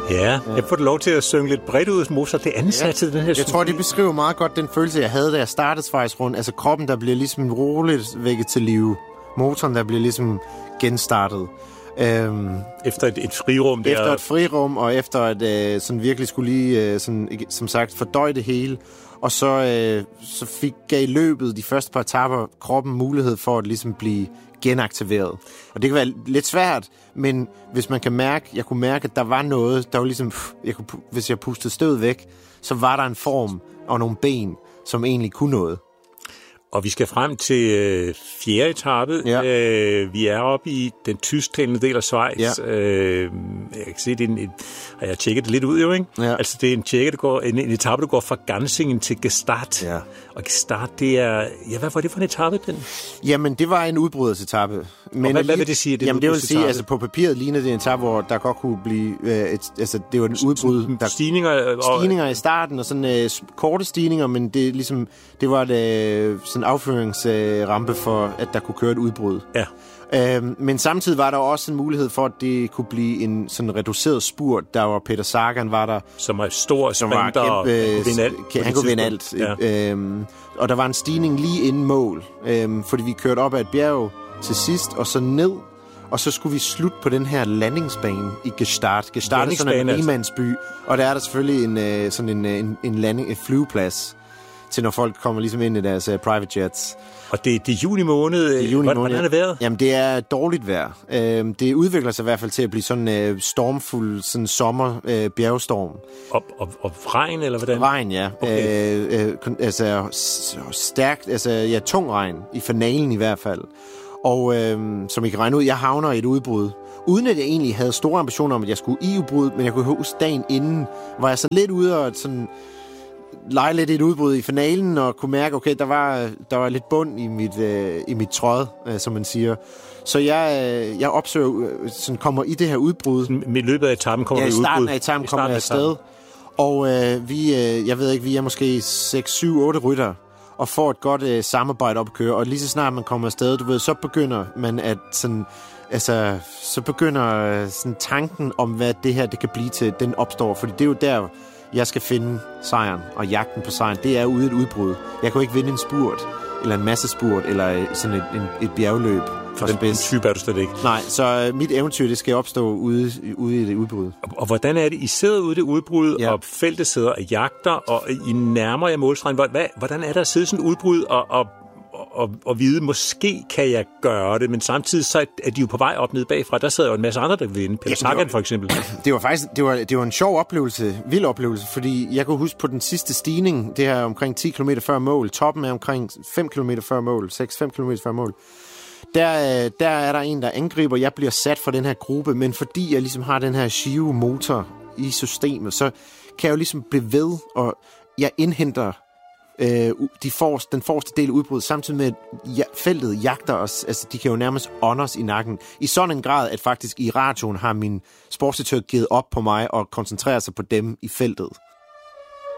Ja, jeg får lov til at synge lidt bredt ud hos Mozart. Det andet sats til den her. Jeg tror, det beskriver meget godt den følelse, jeg havde, da jeg startede Schweizrund. Altså kroppen, der bliver ligesom roligt vækket til live. Motoren, der bliver ligesom genstartet. Efter et frirum der. Efter et frirum, og efter at sådan virkelig skulle lige, sådan, som sagt, fordøje det hele. Og så gav løbet de første par etaper kroppen mulighed for at ligesom blive genaktiveret. Og det kan være lidt svært, men hvis man kan mærke, jeg kunne mærke, at der var noget, der var ligesom, hvis jeg pustede støvet væk, så var der en form og nogle ben, som egentlig kunne noget. Og vi skal frem til fjerde etape. Ja. Vi er oppe i den tysktalende del af Schweiz. Ja. Jeg kan se, det er og jeg har tjekket det lidt ud, jo, ikke? Ja. Altså, det er en etape, der går fra Gansingen til Gstaad. Ja. Og Gstaad, det er... Ja, hvad var det for en etape, den? Jamen, det var en udbrydersetape. Men hvad vil det sige? Jamen, det vil sige, altså på papiret ligner det en etape, hvor der godt kunne blive... det var en udbrud... Stigninger i starten, og sådan korte stigninger, men det ligesom... Det var sådan en afføringsrampe for, at der kunne køre et udbrud. Ja. Men samtidig var der også en mulighed for, at det kunne blive en sådan reduceret spurt. Der var Peter Sagan, var der... Som var stor sprinter. Han kunne vinde alt. Ja. Og der var en stigning lige inden mål. Fordi vi kørte op ad et bjerg til sidst, og så ned. Og så skulle vi slutte på den her landingsbane i Gstaad. Gstaad er sådan en rimandsby. Og der er der selvfølgelig en flyveplads til når folk kommer ligesom ind i deres private jets. Og det er juni måned. Hvordan er det vejret? Jamen, det er dårligt vejr. Det udvikler sig i hvert fald til at blive sådan sommerfuld, sådan bjergstorm. Og regn, eller hvordan? Regn, ja. Okay. Stærkt, tung regn. I finalen i hvert fald. Og som I kan regne ud, jeg havner i et udbrud. Uden at jeg egentlig havde store ambitioner om, at jeg skulle i udbrud, men jeg kunne huske dagen inden, var jeg så lidt ude og sådan... lege lidt i et udbrud i finalen, og kunne mærke, okay, der var lidt bund i mit tråd, som man siger. Så jeg opsøger, sådan kommer i det her udbrud. Med løbet af etappen kommer vi i udbrud? Ja, i starten af etappen kommer jeg afsted. Og jeg ved ikke, vi er måske 6, 7, 8 rytter, og får et godt samarbejde op at køre. Og lige så snart man kommer afsted, du ved, så begynder man at sådan... Altså, så begynder sådan tanken om, hvad det her det kan blive til, den opstår. Fordi det er jo der... Jeg skal finde sejren, og jagten på sejren, det er ude et udbrud. Jeg kan jo ikke vinde en spurt, eller en masse spurt, eller sådan et bjergløb. For den type er du slet ikke. Nej, så mit eventyr, det skal opstå ude i det udbrud. Og hvordan er det? I sidder ude i det udbrud, ja. Og feltet sidder og jagter, og I nærmer jer målstregen. Hvordan er der at sidde sådan et udbrud og vide, måske kan jeg gøre det, men samtidig så er de jo på vej op ned bagfra. Der sidder jo en masse andre, der vil vinde. Peter Sagan for eksempel. Det var faktisk det var en sjov oplevelse, vild oplevelse, fordi jeg kunne huske på den sidste stigning, det her omkring 10 km før mål, toppen er omkring 5 km før mål, 6-5 km før mål. Der er der en, der angriber, jeg bliver sat for den her gruppe, men fordi jeg ligesom har den her Shio-motor i systemet, så kan jeg jo ligesom blive ved, og jeg indhenter den forreste del af udbruddet, samtidig med, at feltet jagter os. Altså, de kan jo nærmest ånde os i nakken. I sådan en grad, at faktisk i radioen har min sportsdirektør givet op på mig og koncentrerer sig på dem i feltet.